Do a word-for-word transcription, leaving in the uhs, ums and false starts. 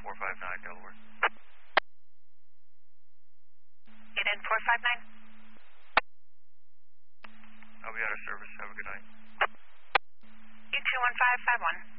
four five nine, Delaware. eight N four five nine. I'll be out of service. Have a good night. U two one five five one.